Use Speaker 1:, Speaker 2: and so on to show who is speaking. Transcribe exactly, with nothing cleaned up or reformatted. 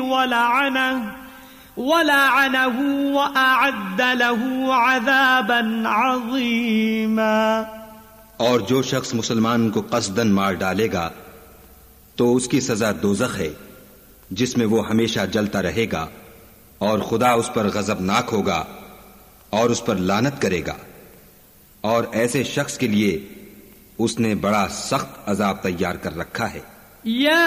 Speaker 1: वलअनहु वलअनहु वअअद्द लहु अज़ाबन अज़ीमा।
Speaker 2: और जो शख्स मुसलमान को कसदन मार डालेगा तो उसकी सजा दोज़ख है, जिसमें वो हमेशा जलता रहेगा, और खुदा उस पर गजबनाक होगा और उस पर लानत करेगा, और ऐसे शख्स के लिए उसने बड़ा सख्त अजाब तैयार कर रखा है।
Speaker 1: या